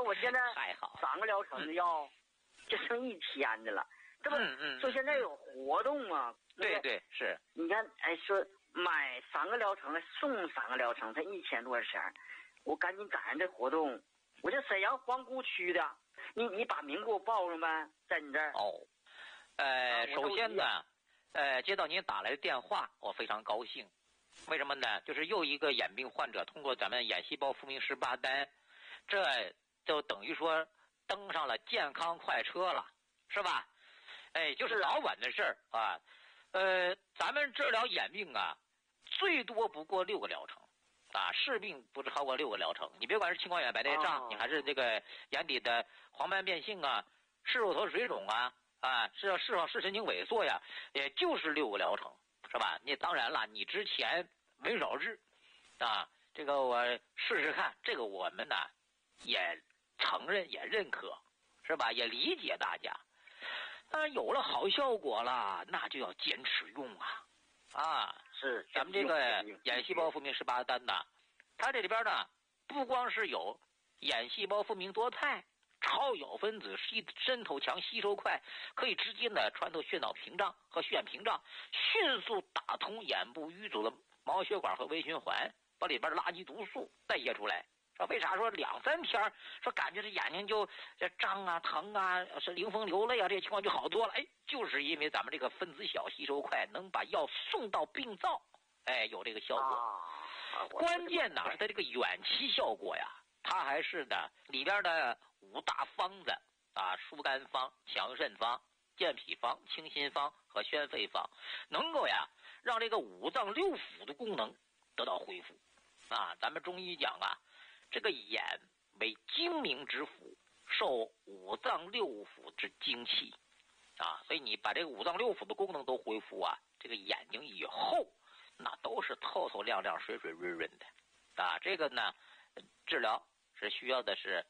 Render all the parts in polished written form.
我现在还好 3个疗程的药，就剩1天的了。这不说现在有活动吗？ 对对是。 你看，哎，说买3个疗程了送3个疗程，才1000多钱，我赶紧赶上这活动。我这沈阳皇姑区的，你把名给我报上呗，在你这儿。 哦，首先呢，接到您打来的电话，我非常高兴。为什么呢？就是又一个眼病患者通过咱们眼细胞复明18单，这就等于说登上了健康快车了，是吧？哎，就是早晚的事儿啊。咱们治疗眼病啊，最多不过6个疗程啊，视病不超过6个疗程。你别管是青光眼白内障，你还是这个眼底的黄斑变性啊，视乳头水肿啊，视神经萎缩呀，也就是6个疗程，是吧？你当然了，你之前没少治啊，这个我试试看，这个我们呢也承认也认可，是吧？也理解大家。当然有了好效果了，那就要坚持用啊！是咱们这个眼细胞复明18单呢，它这里边呢不光是有眼细胞复明多肽、超咬分子渗透强、吸收快，可以直接呢穿透血脑屏障和血眼屏障，迅速打通眼部淤阻的毛血管和微循环，把里边的垃圾毒素代谢出来。说为啥说2、3天说感觉这眼睛就胀啊、疼啊、是灵风流泪啊，这些情况就好多了？哎，就是因为咱们这个分子小、吸收快，能把药送到病灶，哎，有这个效果。关键呢是它这个远期效果呀，它还是的里边的5大方子啊，疏肝方、强肾方、健脾方、清心方和宣肺方，能够呀让这个5脏6腑的功能得到恢复啊。咱们中医讲啊，这个眼为精明之府，受5脏6腑之精气啊，所以你把这个5脏6腑的功能都恢复啊，这个眼睛以后那都是透透亮亮、水水润润的啊。这个呢，治疗是需要的是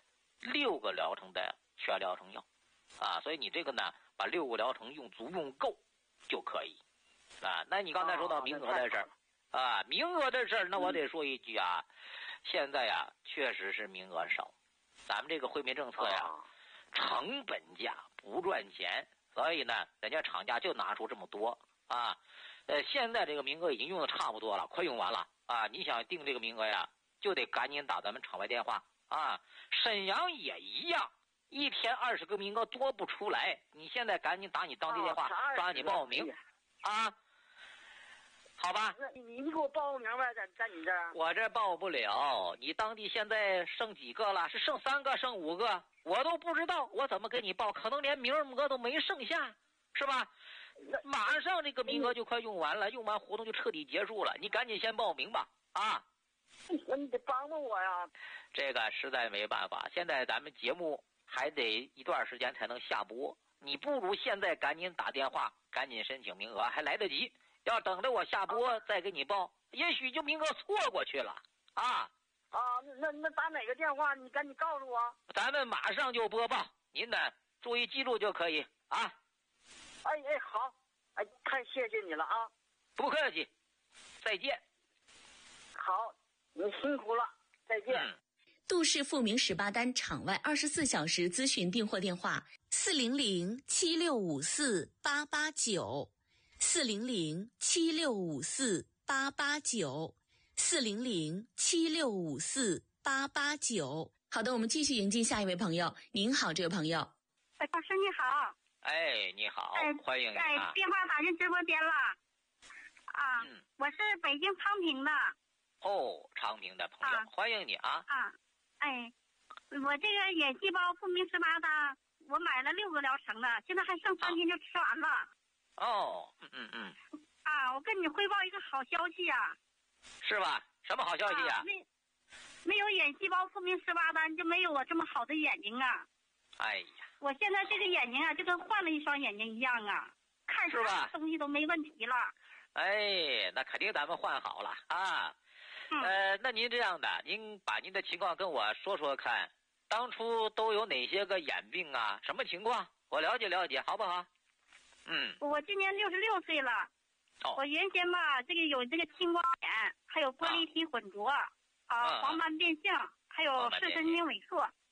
6个疗程的全疗程药啊，所以你这个呢，把6个疗程用足用够就可以啊。那你刚才说到名额的事儿啊，名额的事儿，那我得说一句啊。现在呀，确实是名额少，咱们这个惠民政策呀，成本价不赚钱，所以呢，人家厂家就拿出这么多啊。现在这个名额已经用的差不多了，快用完了啊！你想订这个名额呀，就得赶紧打咱们场外电话啊。沈阳也一样，1天20个名额多不出来，你现在赶紧打你当地电话，抓紧报名啊。好吧， 那你给我报个名呗，在你这儿。 我这报不了，你当地现在剩几个了？是剩3个，剩5个？我都不知道，我怎么给你报？可能连名额都没剩下，是吧？马上这个名额就快用完了，用完活动就彻底结束了。你赶紧先报名吧，啊！ 你得帮帮我呀。 这个实在没办法，现在咱们节目还得一段时间才能下播，你不如现在赶紧打电话，赶紧申请名额，还来得及。要等着我下播再给你报，也许就名额错过去了啊！ 那打哪个电话？你赶紧告诉我。 咱们马上就播报，您呢注意记住就可以啊。 哎好，哎太谢谢你了啊！ 不客气，再见。 好，你辛苦了，再见。 杜氏复明18单场外24小时咨询订货电话：400-7654-889。400-7654-889，400-7654-889。好的，我们继续迎接下一位朋友。您好，这位朋友。 老师你好。 哎，你好，欢迎你啊。 电话打进直播间了。啊，我是北京昌平的。 哦，昌平的朋友，欢迎你啊。 我这个眼细胞复明18单，我买了6个疗程的，现在还剩3天就吃完了。 哦， 我跟你汇报一个好消息啊。 是吧？什么好消息啊？ 没有眼细胞复明18单，就没有我这么好的眼睛啊。 哎呀， 我现在这个眼睛啊，就跟换了一双眼睛一样啊，看啥东西都没问题了。 哎，那肯定咱们换好了啊。那您这样的，您把您的情况跟我说说看，当初都有哪些个眼病啊？什么情况？我了解了解，好不好？ 我今年66岁了。我原先吧，这个有这个青光眼，还有玻璃体混浊黄斑变性，还有视神经萎缩。